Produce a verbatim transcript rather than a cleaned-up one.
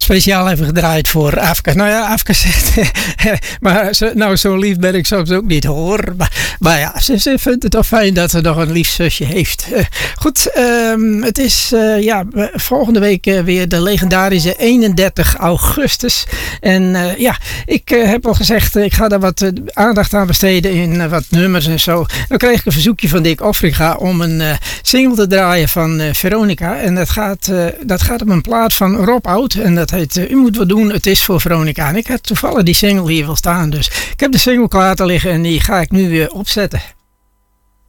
speciaal even gedraaid voor Afka. Nou ja, Afka zegt, maar zo, nou zo lief ben ik soms ook niet hoor. Maar, maar ja, ze, ze vindt het toch fijn dat ze nog een lief zusje heeft. Uh, goed, um, het is uh, ja, volgende week uh, weer de legendarische eenendertig augustus. En uh, ja, ik uh, heb al gezegd, uh, ik ga daar wat uh, aandacht aan besteden in uh, wat nummers en zo. Dan kreeg ik een verzoekje van Dick Offringa om een uh, single te draaien van uh, Veronica. En dat gaat, uh, dat gaat op een plaat van Rob Oud. En dat heet uh, U moet wat doen, het is voor Veronica. En ik heb toevallig die single hier wel staan. Dus ik heb de single klaar te liggen en die ga ik nu weer opzetten.